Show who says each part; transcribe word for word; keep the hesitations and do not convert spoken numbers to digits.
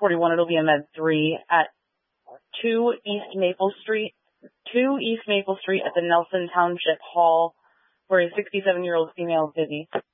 Speaker 1: forty-one, it'll be a med three at two East Maple Street, two East Maple Street at the Nelson Township Hall for a sixty-seven-year-old female busy.